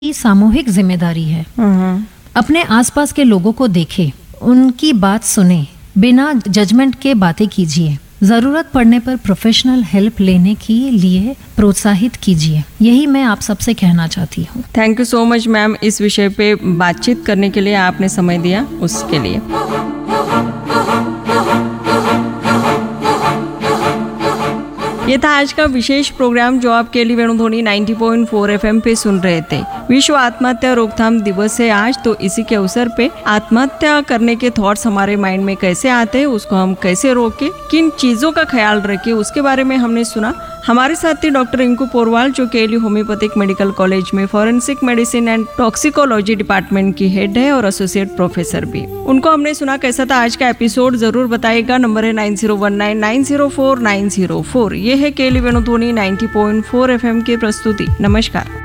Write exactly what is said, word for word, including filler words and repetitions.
की सामूहिक जिम्मेदारी है। अपने आसपास के लोगों को देखें, उनकी बात सुने, बिना जजमेंट के बातें कीजिए। जरूरत पड़ने पर प्रोफेशनल हेल्प लेने के लिए प्रोत्साहित कीजिए। यही मैं आप सबसे कहना चाहती हूँ। Thank you so much ma'am, इस विषय पे बातचीत करने के लिए आपने समय दिया, उसके लिए। ये था आज का विशेष प्रोग्राम जो आप केली वेणुध्वनि नब्बे पॉइंट चार एफएम पे सुन रहे थे। विश्व आत्महत्या रोकथाम दिवस है आज, तो इसी के अवसर पे आत्महत्या करने के थॉट्स हमारे माइंड में कैसे आते हैं, उसको हम कैसे रोके, किन चीजों का ख्याल रखें, उसके बारे में हमने सुना। हमारे साथ थी डॉक्टर इंकू पोरवाल, जो केली होम्योपैथिक मेडिकल कॉलेज में forensic medicine and toxicology department की हेड है और एसोसिएट प्रोफेसर भी। उनको हमने सुना। कैसा था आज का एपिसोड जरूर बताइएगा। नंबर है nine zero one nine nine zero four nine zero four. ये है केली वेणुध्वनि नब्बे पॉइंट चार एफएम की प्रस्तुति। नमस्कार।